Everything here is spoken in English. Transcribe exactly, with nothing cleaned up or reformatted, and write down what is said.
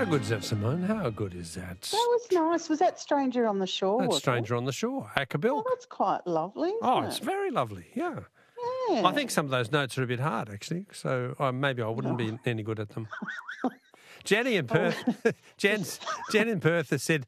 How good's that, Simone? How good is that? That was nice. Was that Stranger on the Shore? That's was Stranger it? on the Shore, Acapulco. Oh, that's quite lovely, isn't Oh, it? it's very lovely, yeah. Yeah. I think some of those notes are a bit hard, actually, so uh, maybe I wouldn't be any good at them. Jenny in Perth, Jen's, Jen in Perth has said,